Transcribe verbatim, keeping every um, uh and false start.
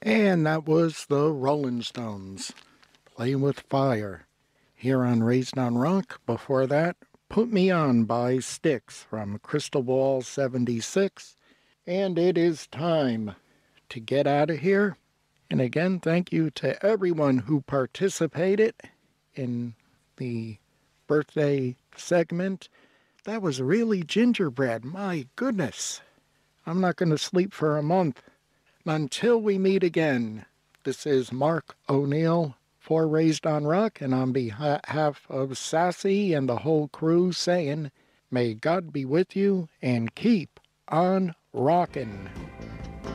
And that was the Rolling Stones, Playing with Fire, here on Raised on Rock. Before that, Put Me On by Styx from Crystal Ball seventy-six. And it is time to get out of here. And again, thank you to everyone who participated in the birthday segment. That was really gingerbread. My goodness. I'm not going to sleep for a month. Until we meet again, this is Mark O'Neill for Raised on Rock, and on behalf of Sassy and the whole crew saying, may God be with you and keep on rockin'.